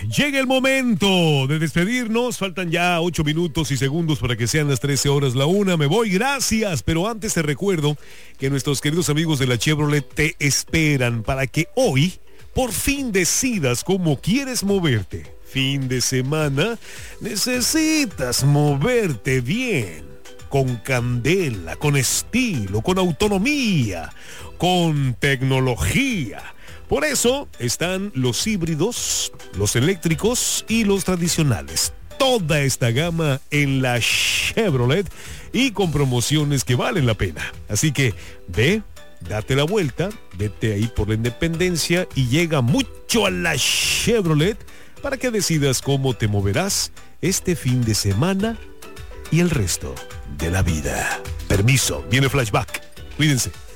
llega el momento de despedirnos. Faltan ya 8 minutos y segundos para que sean las 13 horas la 1. Me voy, gracias. Pero antes te recuerdo que nuestros queridos amigos de la Chevrolet te esperan para que hoy por fin decidas cómo quieres moverte. Fin de semana, necesitas moverte bien, con candela, con estilo, con autonomía, con tecnología. Por eso están los híbridos, los eléctricos y los tradicionales. Toda esta gama en la Chevrolet y con promociones que valen la pena. Así que ve, date la vuelta, vete ahí por la Independencia y llega mucho a la Chevrolet para que decidas cómo te moverás este fin de semana y el resto de la vida. Permiso, viene flashback. Cuídense.